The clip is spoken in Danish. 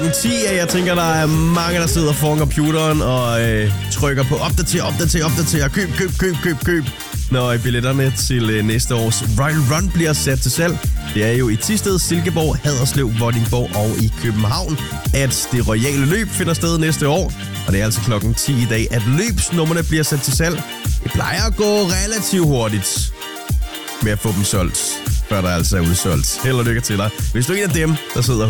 10, jeg tænker, der er mange, der sidder foran computeren og trykker på opdater, køb. Når billetterne til næste års Royal Run bliver sat til salg. Det er jo i Thisted, Silkeborg, Haderslev, Vordingborg og i København, at det royale løb finder sted næste år. Og det er altså klokken 10 i dag, at løbsnummerne bliver sat til salg. Det plejer at gå relativt hurtigt med at få dem solgt, før der altså er udsolgt. Held og lykke til dig, hvis du er en af dem, der sidder